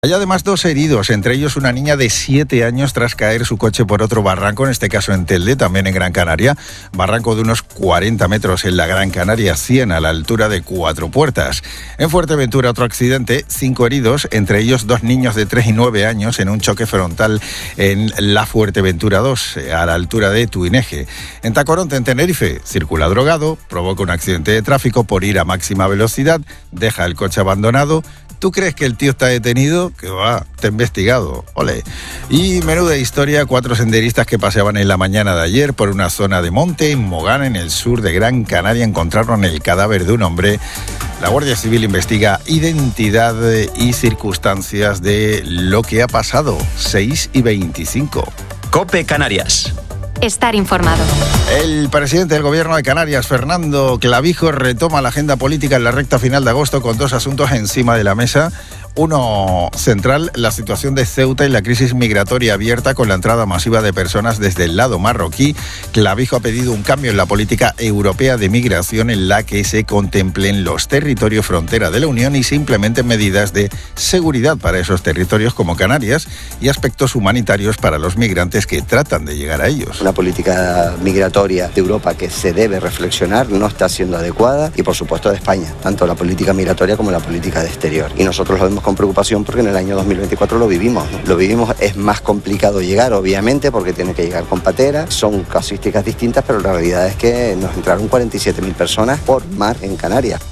Hay además 2 heridos, entre ellos una niña de 7 años tras caer su coche por otro barranco, en este caso en Telde, también en Gran Canaria. Barranco de unos 40 metros en la Gran Canaria 100, a la altura de Cuatro Puertas. En Fuerteventura otro accidente, 5 heridos, entre ellos 2 niños de 3 y 9 años en un choque frontal en la Fuerteventura 2, a la altura de Tuineje. En Tacoronte, en Tenerife, circula drogado, provoca un accidente de tráfico por ir a máxima velocidad, deja el coche abandonado. ¿Tú crees que el tío está detenido? Que va, está investigado. Ole. Y menuda historia, 4 senderistas que paseaban en la mañana de ayer por una zona de monte en Mogán, en el sur de Gran Canaria, encontraron el cadáver de un hombre. La Guardia Civil investiga identidad y circunstancias de lo que ha pasado. 6:25. COPE Canarias. Estar informado. El presidente del Gobierno de Canarias, Fernando Clavijo, retoma la agenda política en la recta final de agosto con 2 asuntos encima de la mesa. Uno central, la situación de Ceuta y la crisis migratoria abierta con la entrada masiva de personas desde el lado marroquí. Clavijo ha pedido un cambio en la política europea de migración en la que se contemplen los territorios frontera de la Unión y se implementen medidas de seguridad para esos territorios como Canarias y aspectos humanitarios para los migrantes que tratan de llegar a ellos. La política migratoria de Europa que se debe reflexionar no está siendo adecuada y por supuesto de España, tanto la política migratoria como la política de exterior. Y nosotros lo vemos con preocupación porque en el año 2024 lo vivimos. Lo vivimos, es más complicado llegar, obviamente, porque tiene que llegar con patera. Son casuísticas distintas, pero la realidad es que nos entraron 47.000 personas por mar en Canarias.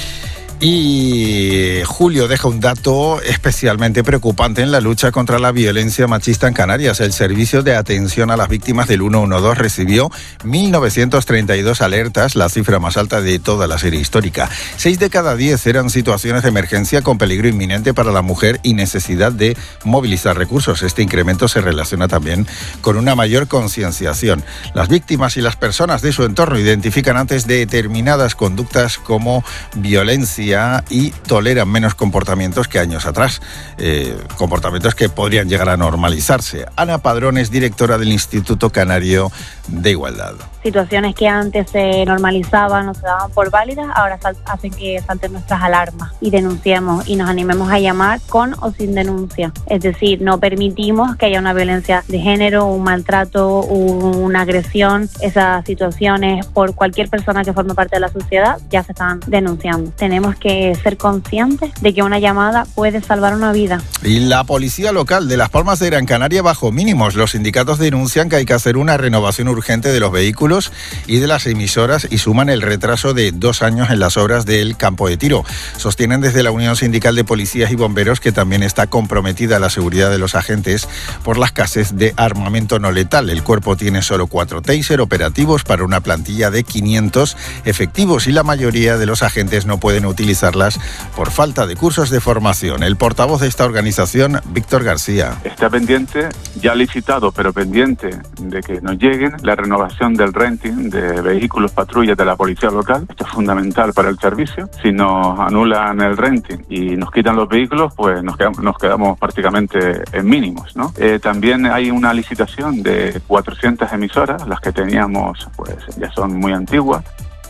Y Julio deja un dato especialmente preocupante en la lucha contra la violencia machista en Canarias. El Servicio de Atención a las Víctimas del 112 recibió 1.932 alertas, la cifra más alta de toda la serie histórica. 6 de cada 10 eran situaciones de emergencia con peligro inminente para la mujer y necesidad de movilizar recursos. Este incremento se relaciona también con una mayor concienciación. Las víctimas y las personas de su entorno identifican antes determinadas conductas como violencia y toleran menos comportamientos que años atrás, comportamientos que podrían llegar a normalizarse. Ana Padrón es directora del Instituto Canario de Igualdad. Situaciones que antes se normalizaban o se daban por válidas, ahora hacen que salten nuestras alarmas y denunciemos y nos animemos a llamar con o sin denuncia. Es decir, no permitimos que haya una violencia de género, un maltrato, una agresión. Esas situaciones por cualquier persona que forme parte de la sociedad ya se están denunciando. Tenemos que ser conscientes de que una llamada puede salvar una vida. Y la policía local de Las Palmas de Gran Canaria bajo mínimos. Los sindicatos denuncian que hay que hacer una renovación urgente de los vehículos y de las emisoras y suman el retraso de 2 años en las obras del campo de tiro. Sostienen desde la Unión Sindical de Policías y Bomberos que también está comprometida la seguridad de los agentes por la escasez de armamento no letal. El cuerpo tiene solo 4 taser operativos para una plantilla de 500 efectivos y la mayoría de los agentes no pueden utilizarlas por falta de cursos de formación. El portavoz de esta organización, Víctor García. Está pendiente, ya licitado, pero pendiente de que nos lleguen la renovación del renting de vehículos patrullas de la policía local. Esto es fundamental para el servicio. Si nos anulan el renting y nos quitan los vehículos, pues nos quedamos prácticamente en mínimos, ¿no? También hay una licitación de 400 emisoras, las que teníamos pues ya son muy antiguas.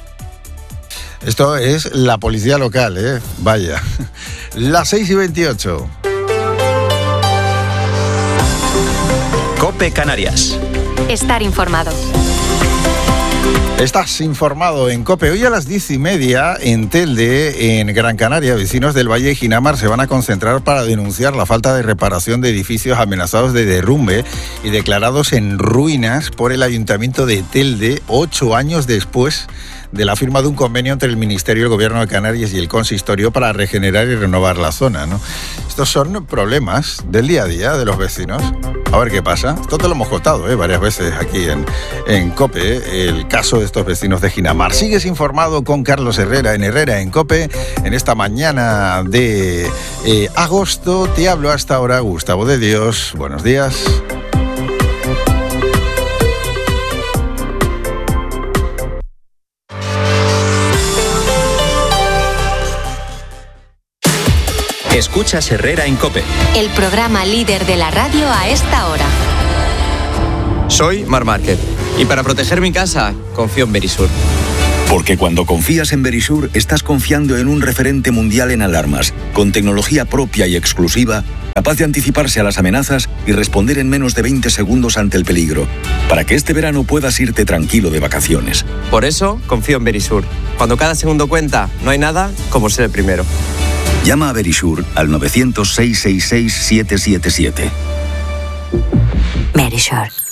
Esto es la policía local, vaya. Las 6:28. COPE Canarias. Estar informado. Estás informado en COPE. Hoy a las 10:30 en Telde, en Gran Canaria, vecinos del Valle de Ginamar se van a concentrar para denunciar la falta de reparación de edificios amenazados de derrumbe y declarados en ruinas por el Ayuntamiento de Telde 8 años después de la firma de un convenio entre el Ministerio del Gobierno de Canarias y el Consistorio para regenerar y renovar la zona, ¿no? Estos son problemas del día a día de los vecinos. A ver qué pasa. Esto te lo hemos contado varias veces aquí en COPE, el caso de estos vecinos de Ginamar. Sigues informado con Carlos Herrera en COPE. En esta mañana de agosto te hablo hasta ahora Gustavo de Dios. Buenos días. Escuchas Herrera en COPE. El programa líder de la radio a esta hora. Soy Marc Márquez y para proteger mi casa confío en Verisur. Porque cuando confías en Verisur estás confiando en un referente mundial en alarmas, con tecnología propia y exclusiva capaz de anticiparse a las amenazas y responder en menos de 20 segundos ante el peligro, para que este verano puedas irte tranquilo de vacaciones. Por eso, confío en Verisur. Cuando cada segundo cuenta, no hay nada como ser el primero. Llama a Verisur al 900 666 777. Verisur.